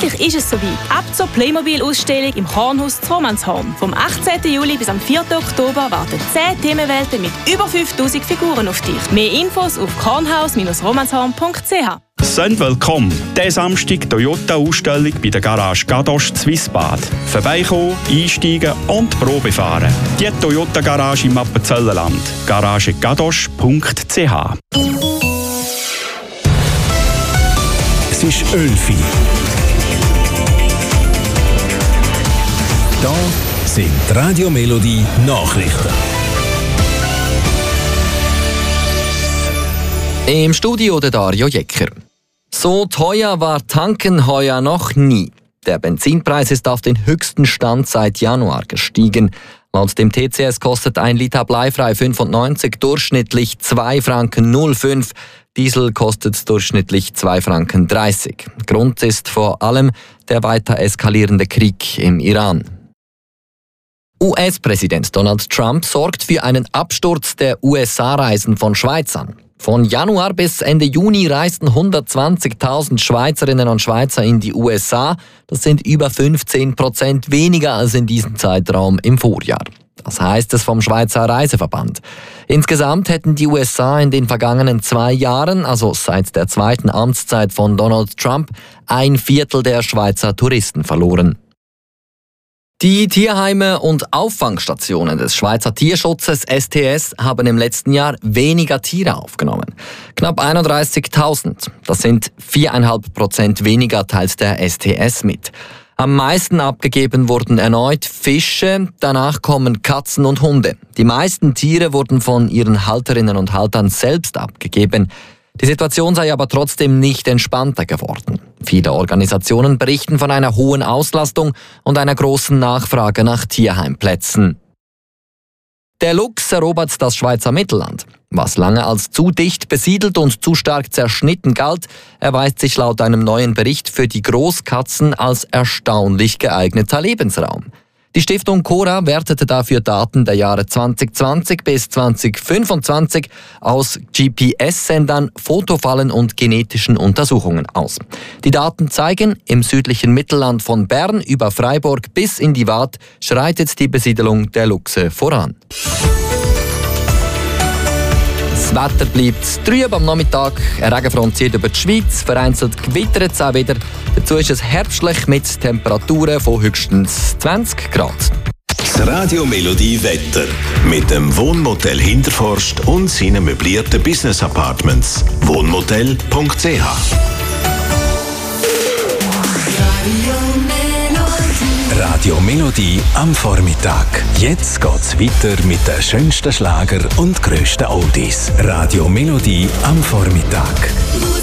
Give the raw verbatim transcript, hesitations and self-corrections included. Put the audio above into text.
Endlich ist es soweit. Ab zur Playmobil-Ausstellung im Kornhaus zu Romanshorn. Vom achtzehnten Juli bis am vierten Oktober warten zehn Themenwelten mit über fünftausend Figuren auf dich. Mehr Infos auf kornhaus Bindestrich romanshorn Punkt c h. Seid willkommen. Diesen Samstag Toyota-Ausstellung bei der Garage Gadosch Swissbad. Vorbeikommen, einsteigen und Probe fahren. Die Toyota-Garage im Appenzellerland. garage gadosch Punkt c h. Es ist Ölfi. Da sind die Radio Melodie Nachrichten. Im Studio der Dario Jecker. So teuer war Tanken heuer noch nie. Der Benzinpreis ist auf den höchsten Stand seit Januar gestiegen. Laut dem T C S kostet ein Liter bleifrei fünfundneunzig durchschnittlich zwei Franken null fünf. Diesel kostet durchschnittlich zwei Franken dreißig. Grund ist vor allem der weiter eskalierende Krieg im Iran. U S-Präsident Donald Trump sorgt für einen Absturz der U S A-Reisen von Schweizern. Von Januar bis Ende Juni reisten hundertzwanzigtausend Schweizerinnen und Schweizer in die U S A. Das sind über fünfzehn Prozent weniger als in diesem Zeitraum im Vorjahr. Das heißt es vom Schweizer Reiseverband. Insgesamt hätten die U S A in den vergangenen zwei Jahren, also seit der zweiten Amtszeit von Donald Trump, ein Viertel der Schweizer Touristen verloren. Die Tierheime und Auffangstationen des Schweizer Tierschutzes S T S haben im letzten Jahr weniger Tiere aufgenommen. Knapp einunddreißigtausend. Das sind vier Komma fünf Prozent weniger, teilt der S T S mit. Am meisten abgegeben wurden erneut Fische, danach kommen Katzen und Hunde. Die meisten Tiere wurden von ihren Halterinnen und Haltern selbst abgegeben. Die Situation sei aber trotzdem nicht entspannter geworden. Viele Organisationen berichten von einer hohen Auslastung und einer großen Nachfrage nach Tierheimplätzen. Der Luchs erobert das Schweizer Mittelland. Was lange als zu dicht besiedelt und zu stark zerschnitten galt, erweist sich laut einem neuen Bericht für die Großkatzen als erstaunlich geeigneter Lebensraum. Die Stiftung Cora wertete dafür Daten der Jahre zwanzig zwanzig bis zwanzig fünfundzwanzig aus G P S-Sendern, Fotofallen und genetischen Untersuchungen aus. Die Daten zeigen, im südlichen Mittelland von Bern über Freiburg bis in die Waadt schreitet die Besiedelung der Luchse voran. Das Wetter bleibt trüb am Nachmittag. Eine Regenfront zieht über die Schweiz, vereinzelt gewittert es auch wieder. Dazu ist es herbstlich mit Temperaturen von höchstens zwanzig Grad. Das Radio Melodie Wetter mit dem Wohnmotel Hinterforst und seinen möblierten Business Apartments. wohnmotel Punkt c h. Radio Melodie am Vormittag. Jetzt geht's weiter mit den schönsten Schlager und grössten Oldies. Radio Melodie am Vormittag.